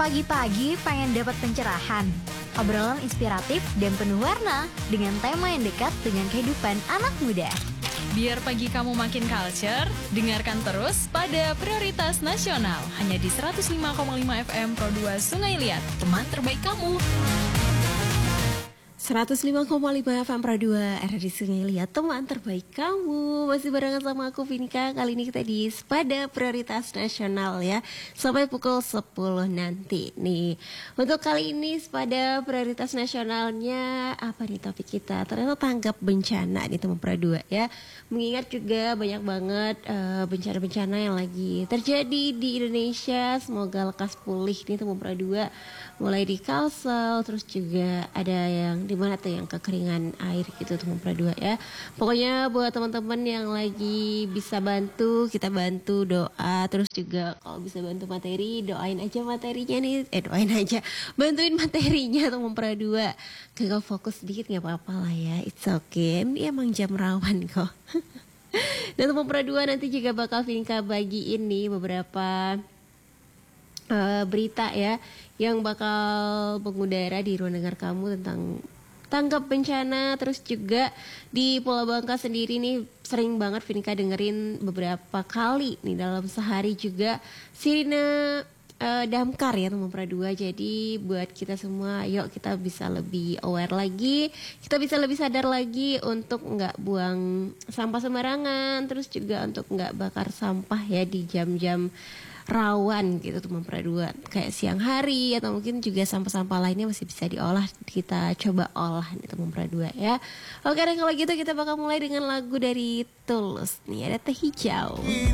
Pagi-pagi pengen dapat pencerahan, obrolan inspiratif dan penuh warna dengan tema yang dekat dengan kehidupan anak muda. Biar pagi kamu makin culture, dengarkan terus pada Prioritas Nasional hanya di 105,5 FM Pro 2 Sungai Liat, teman terbaik kamu. 105,5 FM Pro 2 RRI Sungai Liat, teman terbaik kamu. Masih barengan sama aku Vinka. Kali ini kita di pada Prioritas Nasional ya, sampai pukul 10 nanti nih. Untuk kali ini pada Prioritas Nasionalnya apa nih topik kita? Ternyata tanggap bencana nih teman Pro 2 ya. Mengingat juga banyak banget bencana-bencana yang lagi terjadi di Indonesia. Semoga lekas pulih nih teman Pro 2. Mulai di Kalsel, terus juga ada yang di mana tuh yang kekeringan air gitu teman Pro 2 ya. Pokoknya buat teman-teman yang lagi bisa bantu, kita bantu doa, terus juga kalau bisa bantu materi, doain aja materinya nih, doain aja, bantuin materinya teman Pro 2. Gagal fokus sedikit nggak apa-apa lah ya, it's okay, ini emang jam rawan kok. Dan teman Pro 2 nanti juga bakal Vinka bagiin nih beberapa berita ya yang bakal mengudara di ruang dengar kamu tentang tanggap bencana. Terus juga di Pulau Bangka sendiri nih sering banget Vinka dengerin beberapa kali nih dalam sehari juga sirine damkar ya teman Pro 2. Jadi buat kita semua, yuk kita bisa lebih aware lagi, kita bisa lebih sadar lagi untuk nggak buang sampah sembarangan, terus juga untuk nggak bakar sampah ya di jam-jam rawan gitu teman Pro 2, kayak siang hari atau mungkin juga sampah-sampah lainnya masih bisa diolah, kita coba olah nih teman Pro 2 ya. Oke deh, kalau gitu kita bakal mulai dengan lagu dari Tulus nih, ada Teh Hijau.